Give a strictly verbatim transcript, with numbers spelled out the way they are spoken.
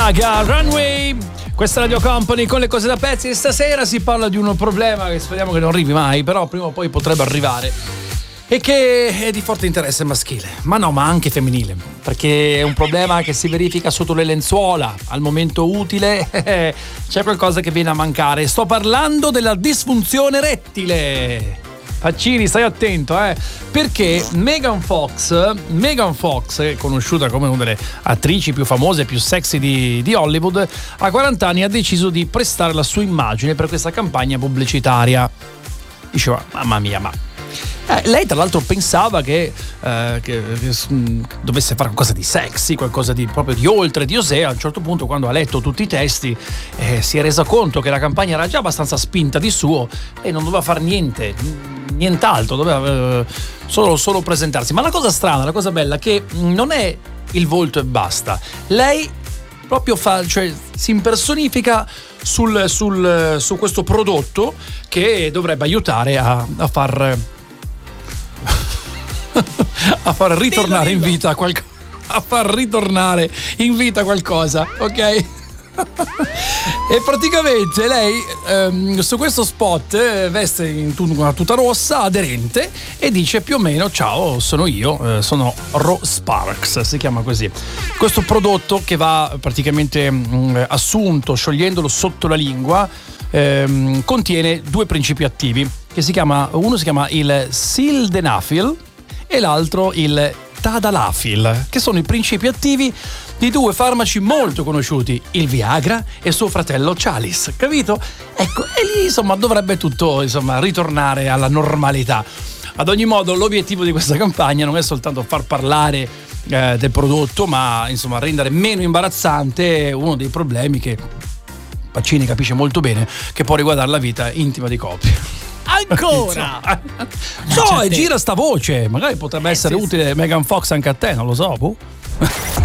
Gaga, Runway. Questa Radio Company con le cose da pezzi, e stasera si parla di un problema che speriamo che non arrivi mai, però prima o poi potrebbe arrivare, e che è di forte interesse maschile, ma no, ma anche femminile, perché è un problema che si verifica sotto le lenzuola. Al momento utile c'è qualcosa che viene a mancare. Sto parlando della disfunzione erettile. Faccini, stai attento, eh, perché Megan Fox, Megan Fox, conosciuta come una delle attrici più famose e più sexy di, di Hollywood, a quaranta anni ha deciso di prestare la sua immagine per questa campagna pubblicitaria. Diceva, mamma mia, ma Eh, lei tra l'altro pensava che, eh, che, che mh, dovesse fare qualcosa di sexy, qualcosa di proprio di oltre, di osè. A un certo punto, quando ha letto tutti i testi, eh, si è resa conto che la campagna era già abbastanza spinta di suo e non doveva fare niente, nient'altro, doveva eh, solo, solo presentarsi. Ma la cosa strana, la cosa bella, che non è il volto e basta. Lei proprio fa, cioè si impersonifica sul, sul, su questo prodotto che dovrebbe aiutare a, a far a far ritornare in vita qualcosa, a far ritornare in vita qualcosa, ok? E praticamente lei ehm, su questo spot eh, veste in tut- una tuta rossa aderente e dice più o meno: ciao, sono io, eh, sono Ro Sparks, si chiama così. Questo prodotto che va praticamente mh, assunto sciogliendolo sotto la lingua, ehm, contiene due principi attivi che si chiama, uno si chiama il sildenafil e l'altro il tadalafil, che sono i principi attivi di due farmaci molto conosciuti, il Viagra e suo fratello Cialis, capito? Ecco, e lì insomma dovrebbe tutto insomma ritornare alla normalità. Ad ogni modo, l'obiettivo di questa campagna non è soltanto far parlare eh, del prodotto, ma insomma rendere meno imbarazzante uno dei problemi che Pacini capisce molto bene, che può riguardare la vita intima di coppia. Ancora so, e gira sta voce, magari potrebbe essere sì, utile Megan Fox anche a te, non lo so. Boh.